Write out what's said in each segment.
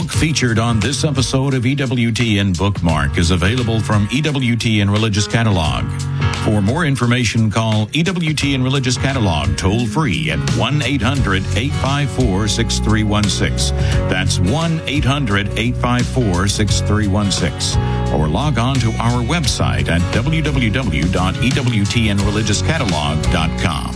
book featured on this episode of EWTN Bookmark is available from EWTN Religious Catalog. For more information, call EWTN Religious Catalog toll-free at 1-800-854-6316. That's 1-800-854-6316. Or log on to our website at www.ewtnreligiouscatalog.com.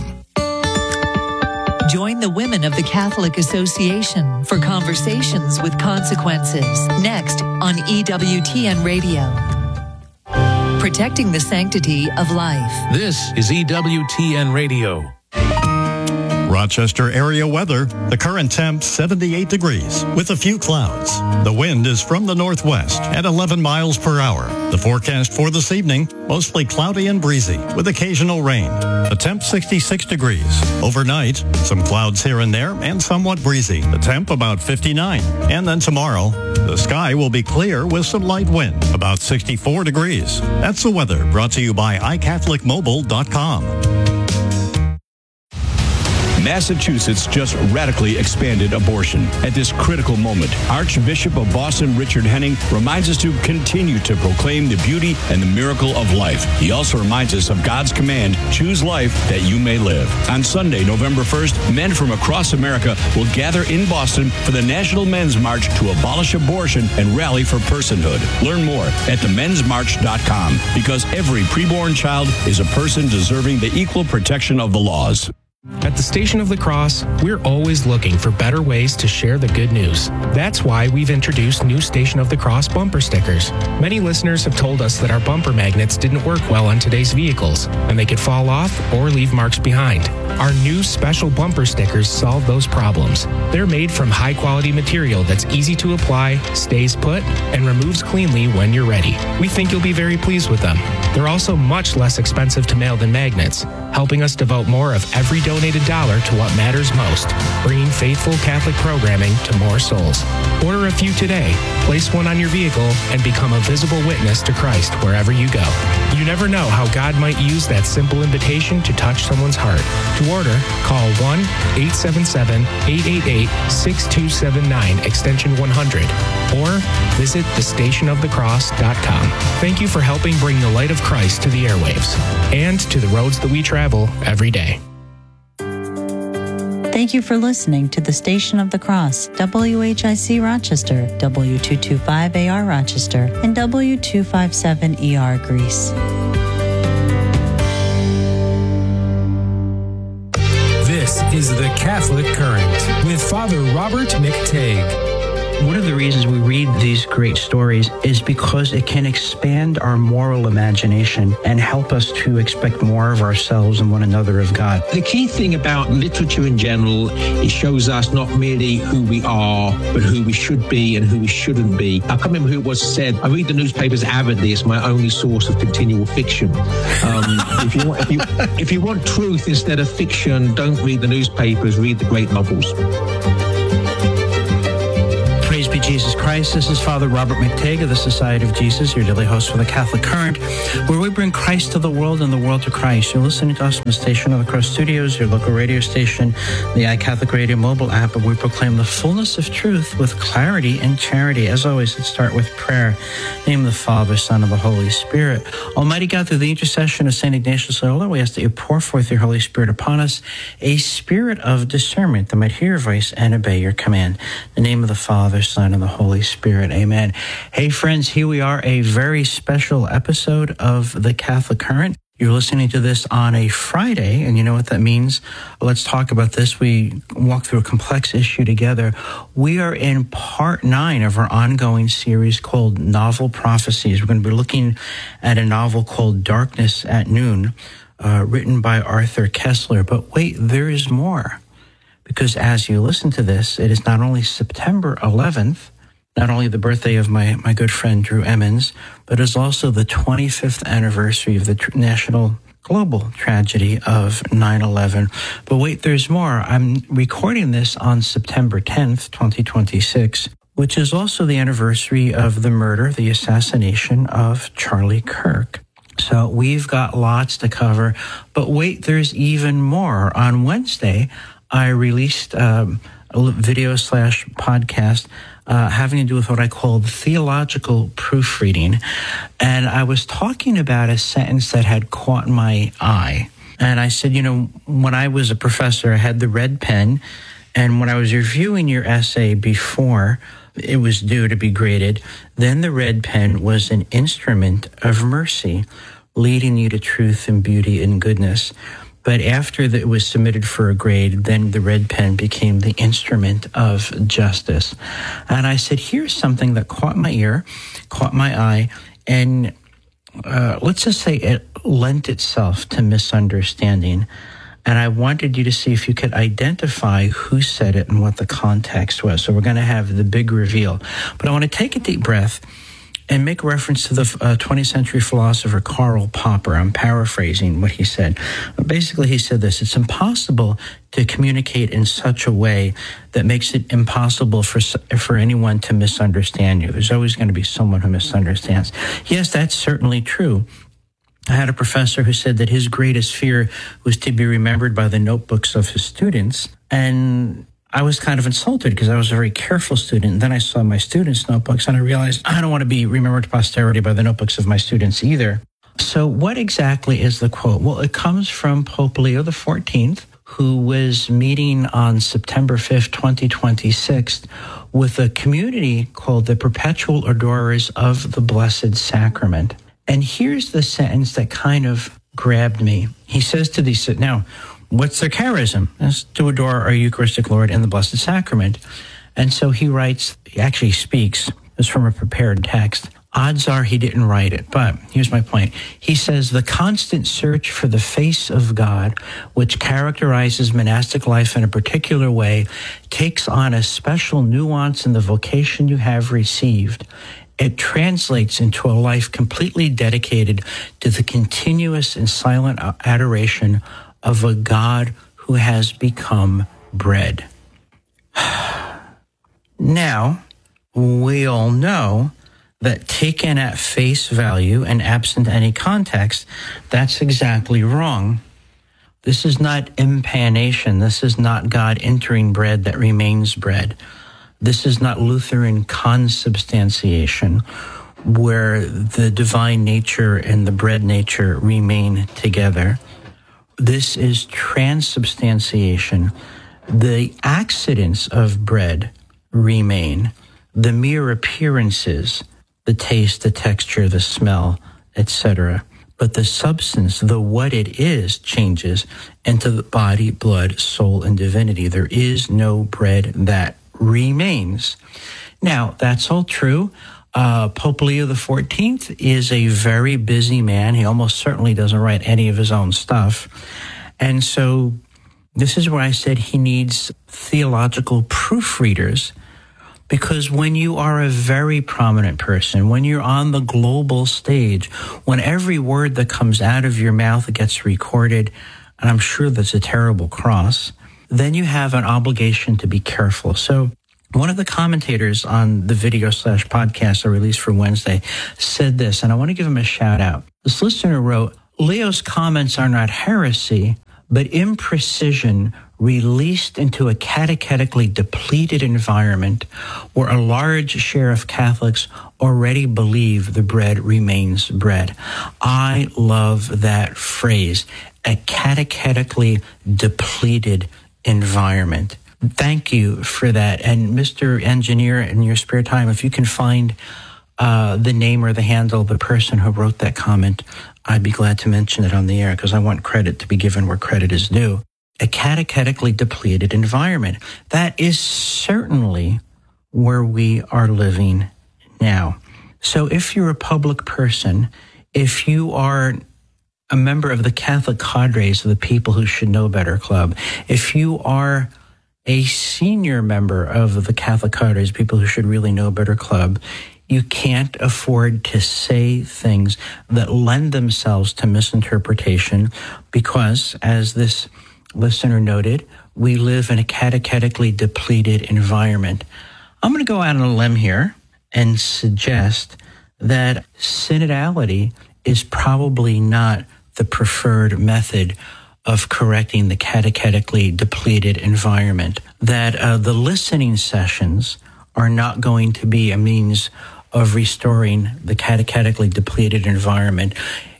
Join the Women of the Catholic Association for Conversations with Consequences, next on EWTN Radio. Protecting the sanctity of life. This is EWTN Radio. Rochester area weather. The current temp 78 degrees with a few clouds. The wind is from the northwest at 11 miles per hour. The forecast for this evening, mostly cloudy and breezy with occasional rain. The temp 66 degrees. Overnight, some clouds here and there and somewhat breezy. The temp about 59. And then tomorrow, the sky will be clear with some light wind, about 64 degrees. That's the weather brought to you by iCatholicMobile.com. Massachusetts just radically expanded abortion. At this critical moment, Archbishop of Boston Richard Henning reminds us to continue to proclaim the beauty and the miracle of life. He also reminds us of God's command, choose life that you may live. On Sunday, November 1st, men from across America will gather in Boston for the National Men's March to abolish abortion and rally for personhood. Learn more at themensmarch.com, because every preborn child is a person deserving the equal protection of the laws. At the Station of the Cross, we're always looking for better ways to share the good news. That's why we've introduced new Station of the Cross bumper stickers. Many listeners have told us that our bumper magnets didn't work well on today's vehicles, and they could fall off or leave marks behind. Our new special bumper stickers solve those problems. They're made from high-quality material that's easy to apply, stays put, and removes cleanly when you're ready. We think you'll be very pleased with them. They're also much less expensive to mail than magnets, helping us devote more of every donated dollar to what matters most, bringing faithful Catholic programming to more souls. Order a few today, place one on your vehicle, and become a visible witness to Christ wherever you go. You never know how God might use that simple invitation to touch someone's heart. To order, call 1-877-888-6279, extension 100, or visit thestationofthecross.com. Thank you for helping bring the light of Christ to the airwaves and to the roads that we travel every day. Thank you for listening to the Station of the Cross, WHIC Rochester, W225AR Rochester, and W257ER Greece. This is the Catholic Current with Father Robert McTague. One of the reasons we read these great stories is because it can expand our moral imagination and help us to expect more of ourselves and one another of God. The key thing about literature in general, it shows us not merely who we are, but who we should be and who we shouldn't be. I can't remember who it was said, I read the newspapers avidly. It's my only source of continual fiction. If you want truth instead of fiction, don't read the newspapers, read the great novels. Praise be Jesus Christ. This is Father Robert McTague of the Society of Jesus, your daily host for the Catholic Current, where we bring Christ to the world and the world to Christ. You're listening to us from the Station of the Cross Studios, your local radio station, the iCatholic Radio mobile app, and we proclaim the fullness of truth with clarity and charity. As always, let's start with prayer. In the name of the Father, Son, and the Holy Spirit. Almighty God, through the intercession of St. Ignatius Loyola, we ask that you pour forth your Holy Spirit upon us, a spirit of discernment that might hear your voice and obey your command. In the name of the Father, Son, and the Holy Spirit. Amen. Hey, friends, here we are, a very special episode of the Catholic Current. You're listening to this on a Friday, and you know what that means. Let's talk about this. We walk through a complex issue together. We are in part 9 of our ongoing series called Novel Prophecies. We're going to be looking at a novel called Darkness at Noon, written by Arthur Koestler. But wait, there is more. Because as you listen to this, it is not only September 11th, not only the birthday of my good friend Drew Emmons, but it's also the 25th anniversary of the national global tragedy of 9/11. But wait, there's more. I'm recording this on September 10th, 2026, which is also the anniversary of the murder, the assassination of Charlie Kirk. So we've got lots to cover. But wait, there's even more. On Wednesday, I released a video/podcast having to do with what I called theological proofreading. And I was talking about a sentence that had caught my eye. And I said, when I was a professor, I had the red pen. And when I was reviewing your essay before it was due to be graded, then the red pen was an instrument of mercy, leading you to truth and beauty and goodness. But after it was submitted for a grade, then the red pen became the instrument of justice. And I said, here's something that caught my ear, caught my eye, and let's just say it lent itself to misunderstanding. And I wanted you to see if you could identify who said it and what the context was. So we're going to have the big reveal. But I want to take a deep breath and make reference to the 20th century philosopher Karl Popper. I'm paraphrasing what he said. But basically, he said this: it's impossible to communicate in such a way that makes it impossible for anyone to misunderstand you. There's always going to be someone who misunderstands. Yes, that's certainly true. I had a professor who said that his greatest fear was to be remembered by the notebooks of his students. And I was kind of insulted because I was a very careful student. And then I saw my students' notebooks and I realized I don't want to be remembered to posterity by the notebooks of my students either. So what exactly is the quote? Well, it comes from Pope Leo XIV, who was meeting on September 5th, 2026, with a community called the Perpetual Adorers of the Blessed Sacrament. And here's the sentence that kind of grabbed me. He says to these, now, what's their charism? It's to adore our Eucharistic Lord in the Blessed Sacrament. And so he writes, he actually speaks, it's from a prepared text. Odds are he didn't write it, but here's my point. He says, the constant search for the face of God, which characterizes monastic life in a particular way, takes on a special nuance in the vocation you have received. It translates into a life completely dedicated to the continuous and silent adoration of a God who has become bread. Now, we all know that taken at face value and absent any context, that's exactly wrong. This is not impanation. This is not God entering bread that remains bread. This is not Lutheran consubstantiation, where the divine nature and the bread nature remain together. This is transubstantiation. The accidents of bread remain. The mere appearances, the taste, the texture, the smell, etc. But the substance, the what it is, changes into the body, blood, soul, and divinity. There is no bread that remains. Now, that's all true. Pope Leo XIV is a very busy man. He almost certainly doesn't write any of his own stuff. And so this is where I said he needs theological proofreaders, because when you are a very prominent person, when you're on the global stage, when every word that comes out of your mouth gets recorded, and I'm sure that's a terrible cross, then you have an obligation to be careful. So one of the commentators on the video/podcast I released for Wednesday said this, and I want to give him a shout out. This listener wrote, Leo's comments are not heresy, but imprecision released into a catechetically depleted environment where a large share of Catholics already believe the bread remains bread. I love that phrase, a catechetically depleted environment. Thank you for that. And Mr. Engineer, in your spare time, if you can find the name or the handle of the person who wrote that comment, I'd be glad to mention it on the air, because I want credit to be given where credit is due. A catechetically depleted environment. That is certainly where we are living now. So if you're a public person, if you are a member of the Catholic cadres of the People Who Should Know Better Club, if you are a senior member of the Catholic cadres, People Who Should Really Know Better Club, you can't afford to say things that lend themselves to misinterpretation, because, as this listener noted, we live in a catechetically depleted environment. I'm going to go out on a limb here and suggest that synodality is probably not the preferred method of correcting the catechetically depleted environment. that the listening sessions are not going to be a means of restoring the catechetically depleted environment.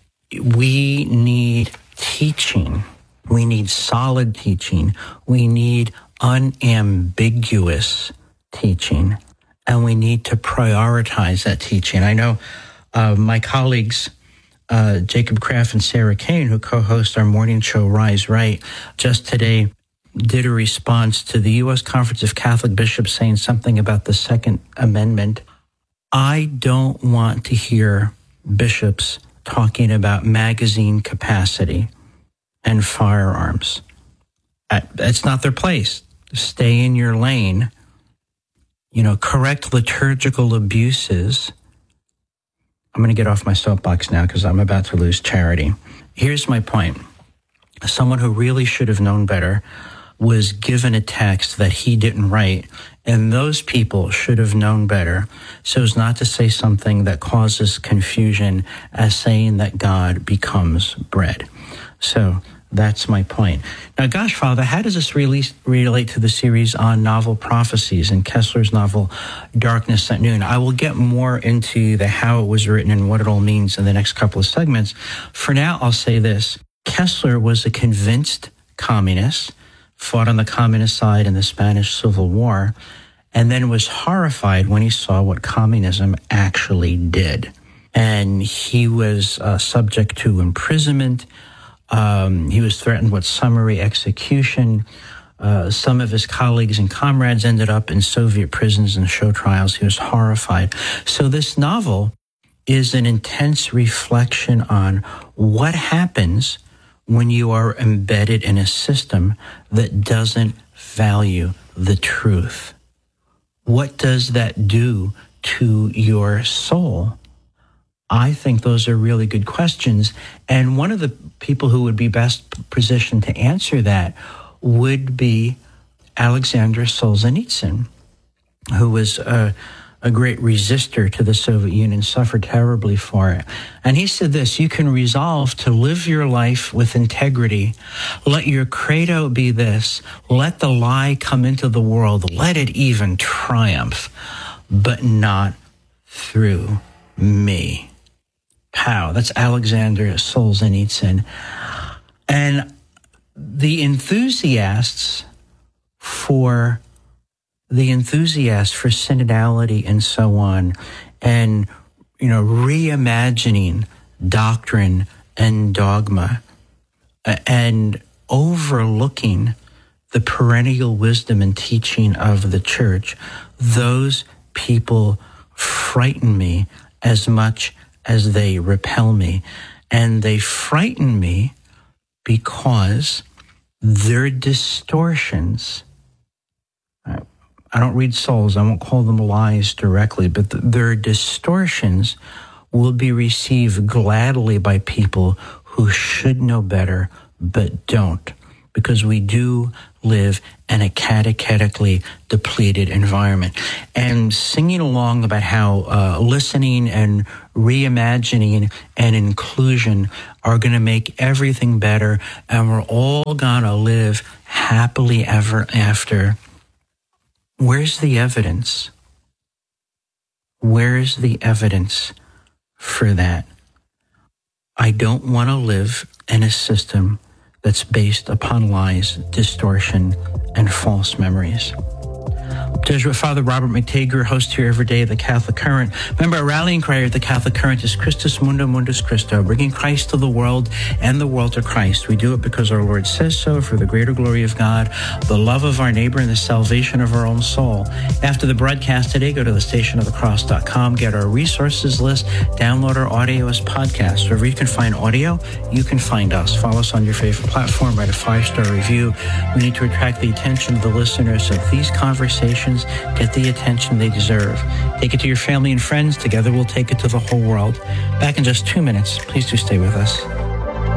We need teaching. We need solid teaching. We need unambiguous teaching. And we need to prioritize that teaching. I know my colleagues, Jacob Kraft and Sarah Kane, who co-host our morning show, Rise Right, just today did a response to the U.S. Conference of Catholic Bishops saying something about the Second Amendment. I don't want to hear bishops talking about magazine capacity and firearms. It's not their place. Stay in your lane. Correct liturgical abuses. I'm going to get off my soapbox now because I'm about to lose charity. Here's my point. Someone who really should have known better was given a text that he didn't write, and those people should have known better so as not to say something that causes confusion as saying that God becomes bread. So that's my point. Now, gosh, Father, how does this relate to the series on novel prophecies and Kessler's novel Darkness at Noon? I will get more into the how it was written and what it all means in the next couple of segments. For now, I'll say this. Kessler was a convinced communist, fought on the communist side in the Spanish Civil War, and then was horrified when he saw what communism actually did. And he was subject to imprisonment. He was threatened with summary execution. Some of his colleagues and comrades ended up in Soviet prisons and show trials. He was horrified. So this novel is an intense reflection on what happens when you are embedded in a system that doesn't value the truth. What does that do to your soul? I think those are really good questions. And one of the people who would be best positioned to answer that would be Alexander Solzhenitsyn, who was a great resistor to the Soviet Union, suffered terribly for it. And he said this: you can resolve to live your life with integrity. Let your credo be this: let the lie come into the world, let it even triumph, but not through me. Pow. That's Alexander Solzhenitsyn. And the enthusiasts for synodality and so on, and, reimagining doctrine and dogma, and overlooking the perennial wisdom and teaching of the church, those people frighten me as much as they repel me. And they frighten me because their distortions, I don't read souls, I won't call them lies directly, but their distortions will be received gladly by people who should know better but don't, because we do live in a catechetically depleted environment. And singing along about how listening and reimagining and inclusion are going to make everything better, and we're all going to live happily ever after. Where's the evidence? Where's the evidence for that? I don't want to live in a system that's based upon lies, distortion, and false memories. Jesuit Father Robert McTague, your host here every day at the Catholic Current. Remember, our rallying cry at the Catholic Current is Christus Mundo Mundus Christo, bringing Christ to the world and the world to Christ. We do it because our Lord says so, for the greater glory of God, the love of our neighbor, and the salvation of our own soul. After the broadcast today, go to thestationofthecross.com, get our resources list, download our audio as podcasts. Wherever you can find audio, you can find us. Follow us on your favorite platform, write a 5-star review. We need to attract the attention of the listeners so these conversations get the attention they deserve. Take it to your family and friends. Together we'll take it to the whole world. Back in just 2 minutes. Please do stay with us.